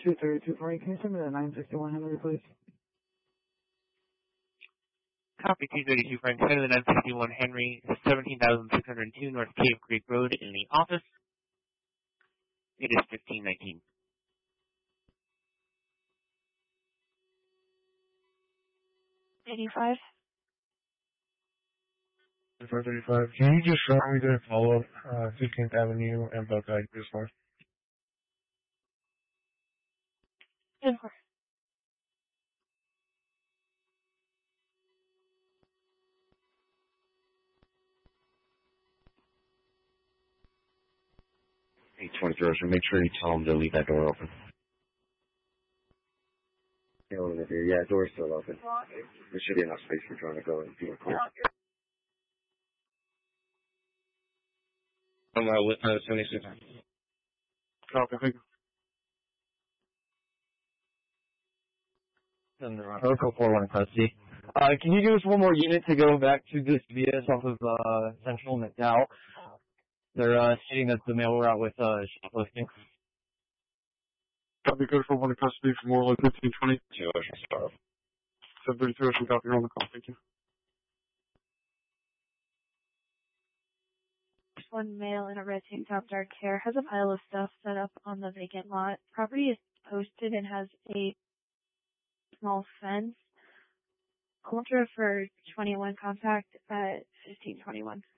232 Frank, can you send me that 961 Henry, please? Copy 232 Frank, send the 961 Henry, 17,602 North Cave Creek Road in the office. It is 1519. 85. 35. Can you just show me the follow-up 15th Avenue and Buckeye this morning? 10-4. Hey, 23, so make sure you tell them to leave that door open. Yeah, door's still open. There should be enough space for trying to go and be clear. I'm with 76. Copy, thank you. Oracle 41 custody. Can you give us one more unit to go back to this VS off of Central McDowell? They're stating that the mail route with shoplifting. Copy, code for one in custody for more like 1520. 732 Ocean, copy, you're on the call, thank you. One male in a red tank top, dark hair, has a pile of stuff set up on the vacant lot. Property is posted and has a small fence. Ultra for 21 contact at 1521.